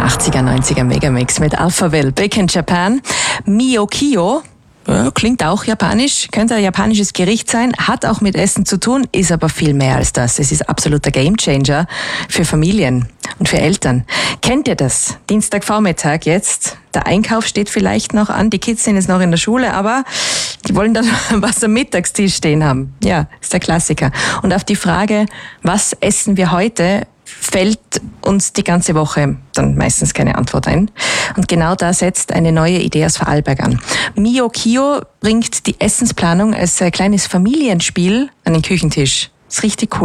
Der 80er, 90er Megamix mit Alphaville, Bake in Japan. Miyokio, klingt auch japanisch, könnte ein japanisches Gericht sein, hat auch mit Essen zu tun, ist aber viel mehr als das. Es ist absoluter Gamechanger für Familien und für Eltern. Kennt ihr das? Dienstagvormittag jetzt, der Einkauf steht vielleicht noch an, die Kids sind jetzt noch in der Schule, aber die wollen dann was am Mittagstisch stehen haben. Ja, ist der Klassiker. Und auf die Frage, was essen wir heute, fällt uns die ganze Woche dann meistens keine Antwort ein. Und genau da setzt eine neue Idee aus Vorarlberg an. Miyokio bringt die Essensplanung als kleines Familienspiel an den Küchentisch. Ist richtig cool.